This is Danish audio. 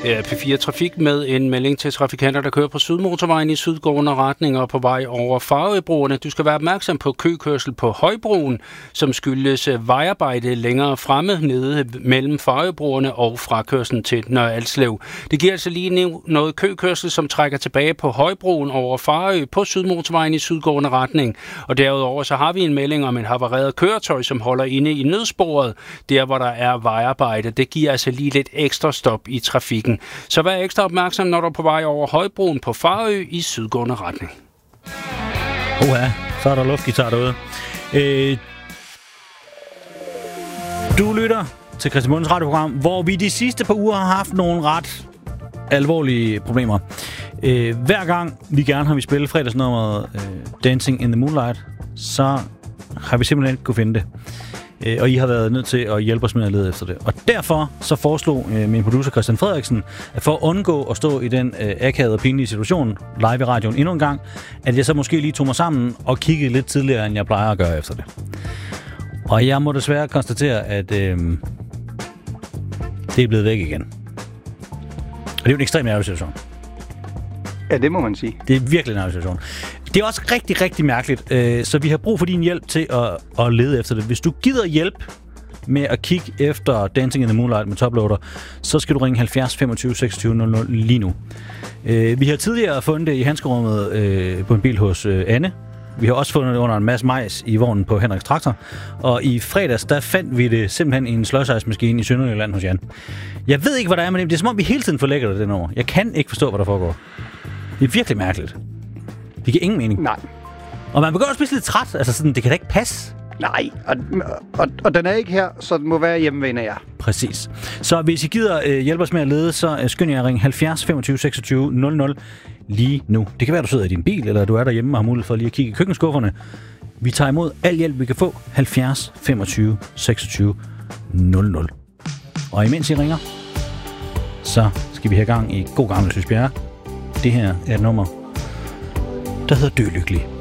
P4 Trafik med en melding til trafikanter, der kører på Sydmotorvejen i sydgående retning og på vej over Farøbroerne. Du skal være opmærksom på køkørsel på Højbroen, som skyldes vejarbejde længere fremme nede mellem Farøbroerne og frakørslen til Nørre Alslev. Det giver altså lige nu noget køkørsel, som trækker tilbage på Højbroen over Farø på Sydmotorvejen i sydgående retning. Og derudover så har vi en melding om en havareret køretøj, som holder inde i nødsporet, der hvor der er vejarbejde. Det giver altså lige lidt ekstra stop i trafikken. Så vær ekstra opmærksom, når du er på vej over Højbroen på Farø i sydgående retning. Så er der luftgitar derude. Du lytter til Christian Mundens radioprogram, hvor vi de sidste par uger har haft nogle ret alvorlige problemer. Hver gang vi gerne har spillet fredagsnummeret Dancing in the Moonlight, så har vi simpelthen ikke kunne finde det. Og I har været nødt til at hjælpe os med at lede efter det. Og derfor så foreslog min producer Christian Frederiksen, at for at undgå at stå i den akavede og pinlige situation live i radioen endnu en gang, at jeg så måske lige tog mig sammen og kiggede lidt tidligere, end jeg plejer at gøre efter det. Og jeg må desværre konstatere, at det er blevet væk igen. Og det er jo en ekstremt nervøs situation. Ja, det må man sige. Det er virkelig en nervøs situation. Det er også rigtig, rigtig mærkeligt, så vi har brug for din hjælp til at lede efter det. Hvis du gider hjælp med at kigge efter Dancing in the Moonlight med Toploader, så skal du ringe 70 25 26 00 lige nu. Vi har tidligere fundet det i handskerummet på en bil hos Anne. Vi har også fundet det under en masse majs i vognen på Henriks Traktor. Og i fredags, der fandt vi det simpelthen i en sløjsejsmaskine i Sønderjylland hos Jan. Jeg ved ikke, hvad der er med det. Det er som om, vi hele tiden forlægger det nummer. Jeg kan ikke forstå, hvad der foregår. Det er virkelig mærkeligt. Det giver ingen mening. Nej. Og man begynder også at blive lidt træt. Altså sådan, det kan da ikke passe. Nej, og den er ikke her, så den må være hjemme ved en af jer. Præcis. Så hvis I gider hjælpe os med at lede, så skynd jer at ringe 70 25 26 00 lige nu. Det kan være, du sidder i din bil, eller du er derhjemme og har mulighed for lige at kigge i køkkenskufferne. Vi tager imod al hjælp, vi kan få. 70 25 26 00. Og imens I ringer, så skal vi have gang i god gammel Sysbjerg. Det her er et nummer, der hedder Dø Lykkelig.